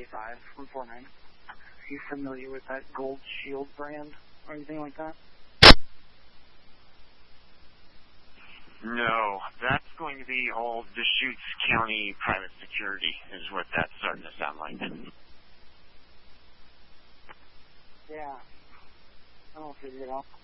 A5 from Fortnite. Are you familiar with that Gold Shield brand or anything like that? No, that's going to be all Deschutes County private security is what that's starting to sound like. Yeah. I don't figure it out.